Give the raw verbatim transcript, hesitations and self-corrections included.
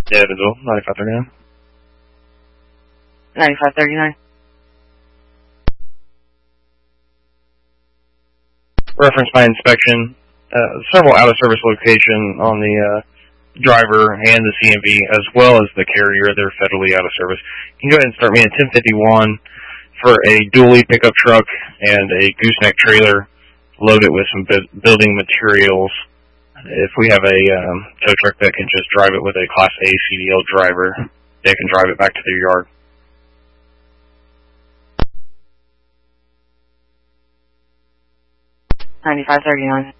Yeah, it is all. ninety-five thirty-nine. ninety-five thirty-nine. Reference my inspection. Uh, several out-of-service location on the uh, driver and the C M V, as well as the carrier. They're federally out of service. You can go ahead and start me at ten fifty-one for a dually pickup truck and a gooseneck trailer loaded with some bu building materials. If we have a um, tow truck that can just drive it with a Class A C D L driver, they can drive it back to their yard. ninety-five thirty-nine.